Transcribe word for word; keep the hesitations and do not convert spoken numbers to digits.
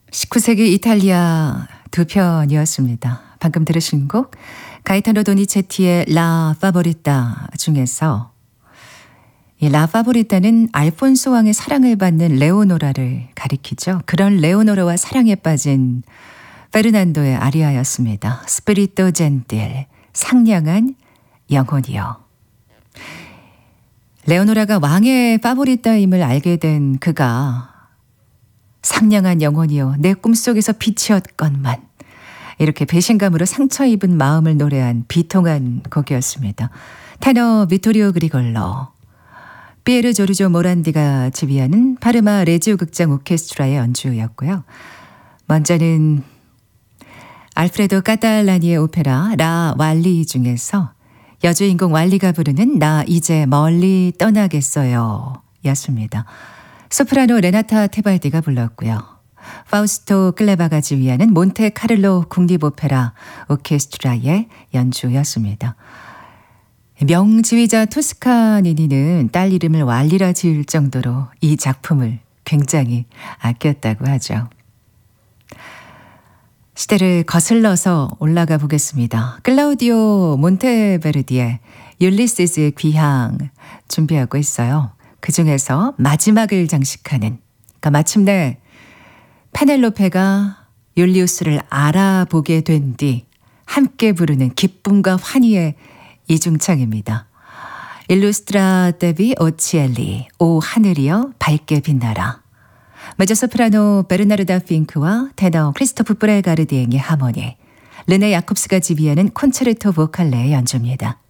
십구 세기 이탈리아 두 편이었습니다. 방금 들으신 곡 가이타노 도니체티의 라 파보리타 중에서 이 라 파보리타는 알폰소 왕의 사랑을 받는 레오노라를 가리키죠. 그런 레오노라와 사랑에 빠진 페르난도의 아리아였습니다. 스피리토 젠틸, 상냥한 영혼이요. 레오노라가 왕의 파보리타임을 알게 된 그가 상냥한 영혼이요 내 꿈속에서 빛이었건만 이렇게 배신감으로 상처 입은 마음을 노래한 비통한 곡이었습니다. 테너 비토리오 그리골로, 피에르 조르조 모란디가 지휘하는 파르마 레지오 극장 오케스트라의 연주였고요. 먼저는 알프레도 까탈라니의 오페라 라 왈리 중에서 여주인공 왈리가 부르는 나 이제 멀리 떠나겠어요 였습니다. 소프라노 레나타 테발디가 불렀고요. 파우스토 클레바가 지휘하는 몬테카를로 국립오페라 오케스트라의 연주였습니다. 명지휘자 토스카니니는 딸 이름을 왈리라 지을 정도로 이 작품을 굉장히 아꼈다고 하죠. 시대를 거슬러서 올라가 보겠습니다. 클라우디오 몬테베르디의 율리시스의 귀향 준비하고 있어요. 그중에서 마지막을 장식하는, 그러니까 마침내 페넬로페가 율리우스를 알아보게 된 뒤 함께 부르는 기쁨과 환희의 이중창입니다. 일루스트라 데비 오치엘리, 오 하늘이여 밝게 빛나라. 메조소프라노 베르나르다 핑크와 테너 크리스토프 브레가르디행의 하모니, 르네 야콥스가 지휘하는 콘체르토 보칼레의 연주입니다.